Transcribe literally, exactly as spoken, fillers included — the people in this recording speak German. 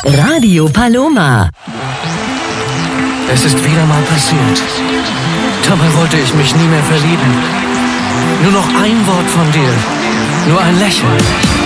Radio Paloma. Es ist wieder mal passiert. Dabei wollte ich mich nie mehr verlieben. Nur noch ein Wort von dir. Nur ein Lächeln.